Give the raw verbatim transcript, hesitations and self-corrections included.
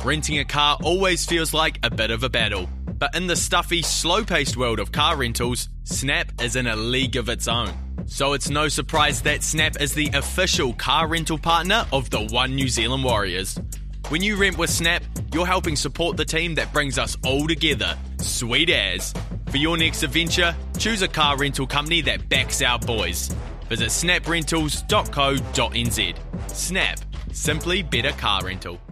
Renting a car always feels like a bit of a battle, but in the stuffy, slow-paced world of car rentals, Snap is in a league of its own. So it's no surprise that Snap is the official car rental partner of the One New Zealand Warriors. When you rent with Snap, you're helping support the team that brings us all together. Sweet as. For your next adventure, choose a car rental company that backs our boys. Visit snap rentals dot co dot n z. Snap. Simply better car rental.